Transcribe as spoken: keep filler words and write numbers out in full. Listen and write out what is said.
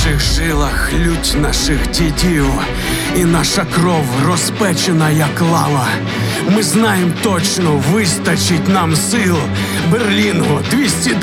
наших жилах лють наших дідів, і наша кров розпечена, як лава. Ми знаємо точно, вистачить нам сил. Берлінгу двісті